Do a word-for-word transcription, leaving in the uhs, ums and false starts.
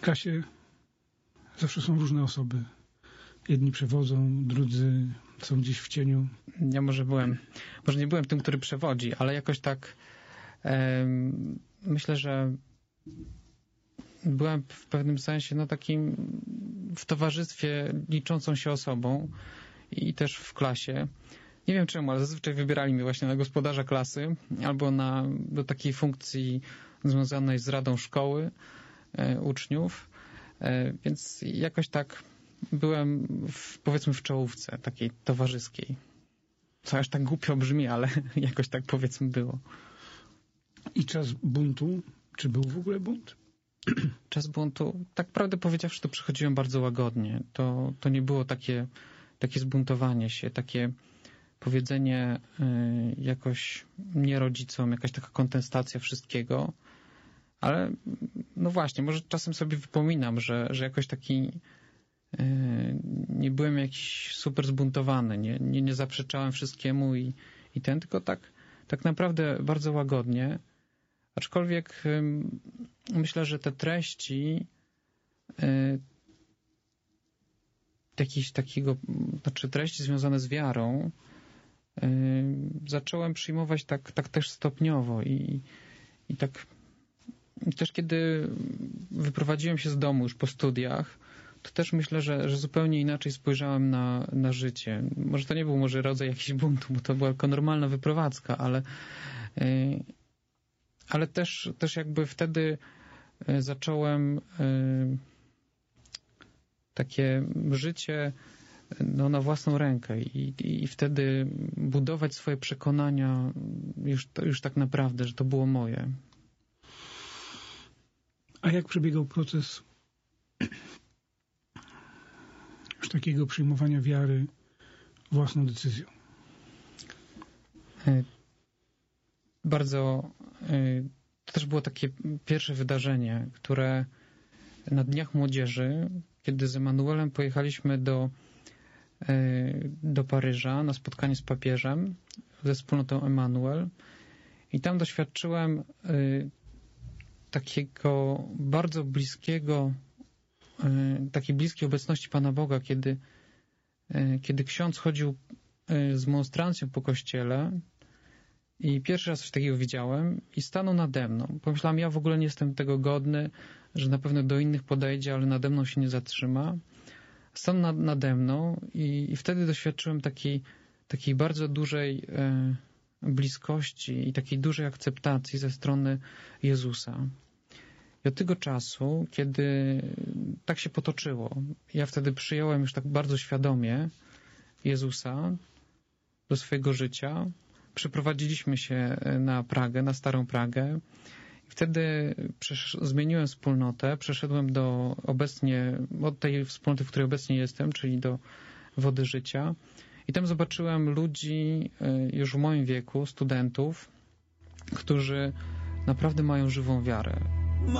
klasie zawsze są różne osoby. Jedni przewodzą, drudzy są gdzieś w cieniu. Ja może byłem, może nie byłem tym, który przewodzi, ale jakoś tak e, myślę, że byłem w pewnym sensie no takim w towarzystwie liczącą się osobą i też w klasie. Nie wiem czemu, ale zazwyczaj wybierali mnie właśnie na gospodarza klasy albo na, do takiej funkcji związanej z radą szkoły, e, uczniów, e, więc jakoś tak byłem w, powiedzmy w czołówce takiej towarzyskiej. Co aż tak głupio brzmi, ale jakoś tak powiedzmy było. I czas buntu? Czy był w ogóle bunt? Czas buntu, tak prawdę powiedziawszy, to przechodziłem bardzo łagodnie. To, to nie było takie, takie zbuntowanie się, takie powiedzenie y, jakoś nie rodzicom, jakaś taka kontestacja wszystkiego, ale no właśnie, może czasem sobie wypominam, że, że jakoś taki y, nie byłem jakiś super zbuntowany, nie, nie, nie zaprzeczałem wszystkiemu i, i ten, tylko tak, tak naprawdę bardzo łagodnie. Aczkolwiek y, myślę, że te treści y, jakiś takiego, znaczy treści związane z wiarą y, zacząłem przyjmować tak, tak też stopniowo i, i tak i też kiedy wyprowadziłem się z domu już po studiach, to też myślę, że, że zupełnie inaczej spojrzałem na, na życie. Może to nie był może rodzaj jakiś buntu, bo to była tylko normalna wyprowadzka, ale y, ale też, też jakby wtedy zacząłem takie życie no, na własną rękę i, i wtedy budować swoje przekonania już, już tak naprawdę, że to było moje. A jak przebiegał proces już takiego przyjmowania wiary własną decyzją? Bardzo, to też było takie pierwsze wydarzenie, które na Dniach Młodzieży, kiedy z Emanuelem pojechaliśmy do, do Paryża na spotkanie z papieżem ze wspólnotą Emanuel i tam doświadczyłem takiego bardzo bliskiego, takiej bliskiej obecności Pana Boga, kiedy, kiedy ksiądz chodził z monstrancją po kościele i pierwszy raz coś takiego widziałem i stanął nade mną. Pomyślałem, ja w ogóle nie jestem tego godny, że na pewno do innych podejdzie, ale nade mną się nie zatrzyma. Stanął nad, nade mną i, i wtedy doświadczyłem takiej, takiej bardzo dużej e, bliskości i takiej dużej akceptacji ze strony Jezusa. I od tego czasu, kiedy tak się potoczyło, ja wtedy przyjąłem już tak bardzo świadomie Jezusa do swojego życia. Przeprowadziliśmy się na Pragę, na Starą Pragę. I wtedy zmieniłem wspólnotę, przeszedłem do obecnie, od tej wspólnoty, w której obecnie jestem, czyli do Wody Życia. I tam zobaczyłem ludzi już w moim wieku, studentów, którzy naprawdę mają żywą wiarę.